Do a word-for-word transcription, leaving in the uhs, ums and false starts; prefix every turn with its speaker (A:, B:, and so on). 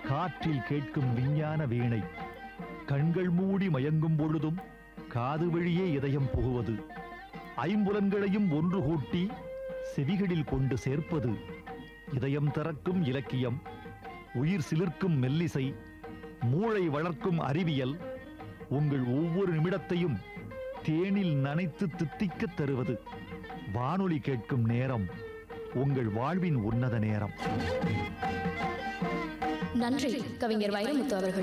A: காற்றில் கேட்கும் விஞ்ஞான வீணை. கண்கள் மூடி மயங்கும் பொழுதும் காது வழியே இதயம் புகுவது. ஐம்புலன்களையும் ஒன்று கூட்டி செவிகளில் கொண்டு சேர்ப்பது. இதயம் திறக்கும் இலக்கியம், உயிர் சிலிர்க்கும் மெல்லிசை, மூளை வளர்க்கும் அறிவியல், உங்கள் ஒவ்வொரு நிமிடத்தையும் தேனில் நனைத்து தித்திக்கத் தருவது. வானொலி கேட்கும் நேரம் உங்கள் வாழ்வின் உன்னத நேரம்.
B: நன்றி கவிஞர் வைரமுத்து அவர்கள்.